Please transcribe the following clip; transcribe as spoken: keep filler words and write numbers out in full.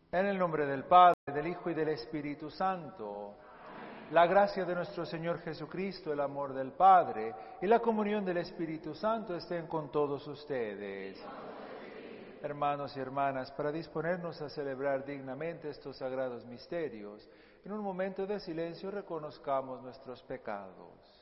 En el nombre del Padre, del Hijo y del Espíritu Santo. La gracia de nuestro Señor Jesucristo, el amor del Padre y la comunión del Espíritu Santo estén con todos ustedes. Hermanos y hermanas, para disponernos a celebrar dignamente estos sagrados misterios, en un momento de silencio reconozcamos nuestros pecados.